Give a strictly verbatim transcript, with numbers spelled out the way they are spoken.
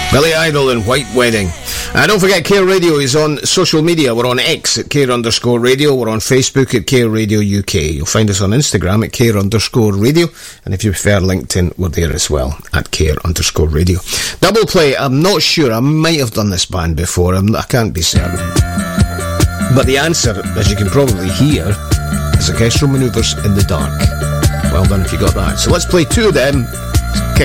Billy Idol and White Wedding. Uh, don't forget, Care Radio is on social media. We're on X at Care underscore radio. We're on Facebook at Care Radio U K. You'll find us on Instagram at Care underscore radio. And if you prefer LinkedIn, we're there as well at Care underscore radio. Double play, I'm not sure. I might have done this band before. I'm, I can't be certain. But the answer, as you can probably hear, is Orchestral Manoeuvres in the Dark. Well done if you got that. So let's play two of them. Kick